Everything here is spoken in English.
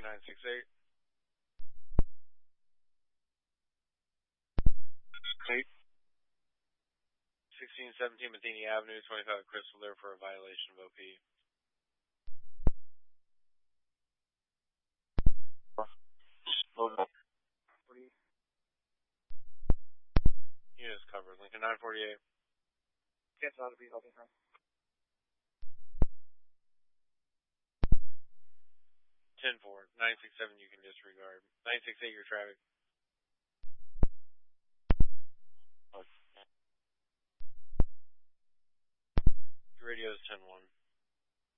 968. 1617 Matheny Avenue, 25 Crystal there for a violation of OP. Unit is covered. Lincoln 948. Cancel out to be helping her. 10-4. 967 you can disregard. 968 your traffic. Your radio is 10-1.